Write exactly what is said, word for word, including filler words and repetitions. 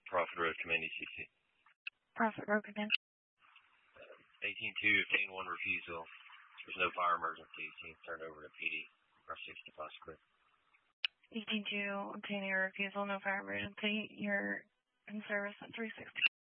Prophet Road, Command E C C. Prophet Road, Command. eighteen two, obtain one refusal. There's no fire emergency. Team turned over to P D. R sixty-five square. eighteen two, obtaining a refusal, no fire emergency. You're in service at three sixty.